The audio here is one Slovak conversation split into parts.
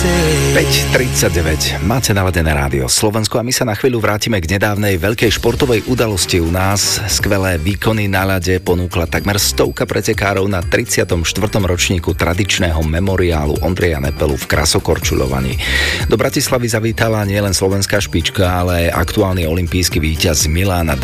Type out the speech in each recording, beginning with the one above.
5:39. Máte naladené rádio Slovensko a my sa na chvíľu vrátime k nedávnej veľkej športovej udalosti u nás. Skvelé výkony na ľade ponúkla takmer 100 pretekárov na 34. ročníku tradičného memoriálu Ondreja Nepelu v Krasokorčuľovaní. Do Bratislavy zavítala nielen slovenská špička, ale aj aktuálny olympijský víťaz Milána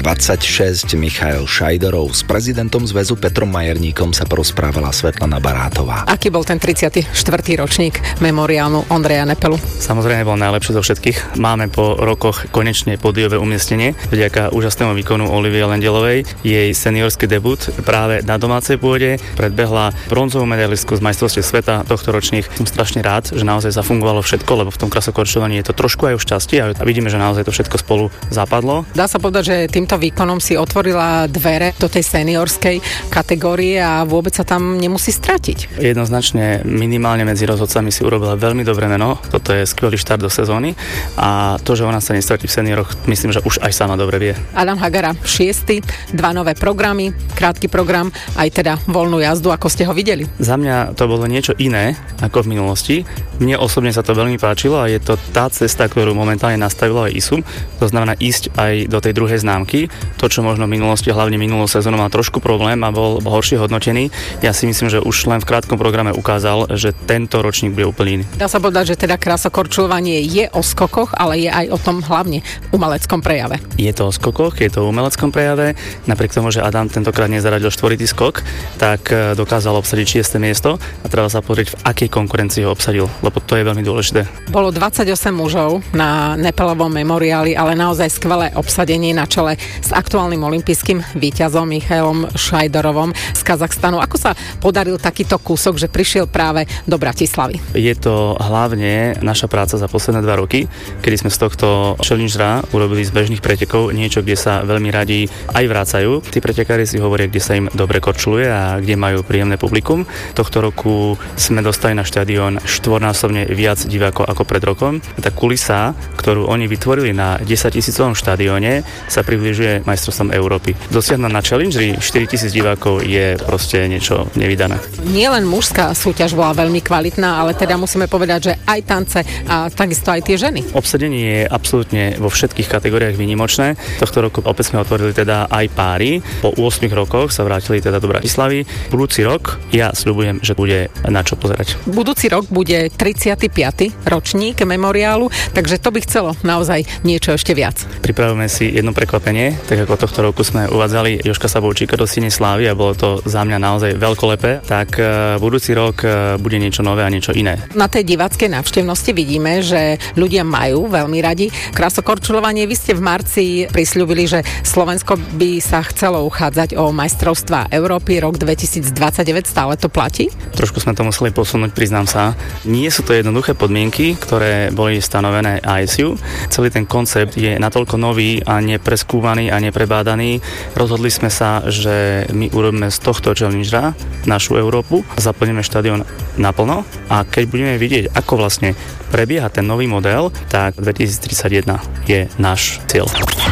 26 Michail Šajdorov. S prezidentom zväzu Petrom Majerníkom sa porozprávala Svetlana Barátová. Aký bol ten 34. ročník memoriálu Ondreja Nepelu? Samozrejme bol najlepší zo všetkých. Máme po rokoch konečne pódiové umiestnenie vďaka úžasnému výkonu Olivie Lendelovej. Jej seniorský debut práve na domácej pôde predbehla bronzovú medailistku z majstrovstiev sveta tohto ročných. Som strašne rád, že naozaj zafungovalo všetko, lebo v tom Krasokorčuľovaní je to trošku aj o šťastí a vidíme, že naozaj to všetko spolu zapadlo. Dá sa povedať, že týmto výkonom si otvorila dvere do tej seniorskej kategórie a vôbec sa tam nemusí stratiť. Jednoznačne minimálne medzi rozhodcami si urobila veľmi dobré meno. Toto je skvelý štart do sezóny a to, že ona sa nestratí v senioroch, myslím, že už aj sama dobre vie. Adam Hagara 6., 2 nové programy, krátky program, aj teda voľnú jazdu, ako ste ho videli. Za mňa to bolo niečo iné ako v minulosti. Mne osobne sa to veľmi páčilo a je to tá cesta, ktorú momentálne nastavila aj ISU. To znamená ísť aj do tej druhej známky. To, čo možno v minulosti, hlavne minulú sezónu, mal trošku problém a bol horšie hodnotený. Ja si myslím, že už len v krátkom programe ukázal, že tento ročník bude úplne iný. Dá sa povedať, že teda Krasokorčuľovanie je o skokoch, ale je aj o tom hlavne umeleckom prejave. Je to o skokoch, je to o umeleckom prejave. Napriek tomu, že Adam tentokrát nezaradil 4. skok, tak dokázal obsadiť 6. miesto a treba sa pozrieť, v akej konkurencii ho obsadil, lebo to je veľmi dôležité. Bolo 28 mužov na Nepelovom memoriáli, ale naozaj skvelé obsadenie na čele s aktuálnym olympijským víťazom Michailom Šajdorovom z Kazachstanu. Ako sa podaril takýto kúsok, že prišiel práve do Bratislavy? Je to hlavne naša práca za posledné 2 roky, kedy sme z tohto challengera urobili z bežných pretekov niečo, kde sa veľmi radi aj vracajú. Tí pretekári si hovoria, kde sa im dobre korčuluje a kde majú príjemné publikum. Tohto roku sme dostali na štadión 4-násobne viac divákov ako pred rokom. Tá kulisa, ktorú oni vytvorili na 10 000 štadióne, sa približuje majstrovstvom Európy. Dosiahnuť na challengeri 4 000 divákov je proste niečo nevydané. Nielen mužská súťaž bola veľmi kvalitná, ale teda musíme povedať, že aj tance a takisto aj tie ženy. Obsadenie je absolútne vo všetkých kategóriách výnimočné. Tohto roku opäť sme otvorili teda aj páry. Po 8 rokoch sa vrátili teda do Bratislavy. Budúci rok ja sľubujem, že bude na čo pozerať. Budúci rok bude 35. ročník memoriálu, takže to by chcelo naozaj niečo ešte viac. Pripravujeme si jedno prekvapenie, tak ako tohto roku sme uvádzali Jožka Sabovčíka do Siene slávy a bolo to za mňa naozaj veľkolepé, tak budúci rok bude niečo nové a niečo iné. Na tej diváckej návštevnosti vidíme, že ľudia majú veľmi radi Krasokorčuľovanie. Vy ste v marci prisľúbili, že Slovensko by sa chcelo uchádzať o majstrovstvá Európy rok 2029. Stále to platí? Trošku sme to museli posunúť, priznám sa. Nie sú to jednoduché podmienky, ktoré boli stanovené ISU. Celý ten koncept je natoľko nový a nepreskúvaný a neprebádaný. Rozhodli sme sa, že my urobíme z tohto challengera našu Európu, zaplníme štadión naplno a keď budeme vidieť, ako vlastne prebieha ten nový model, tak 2031 je náš cieľ.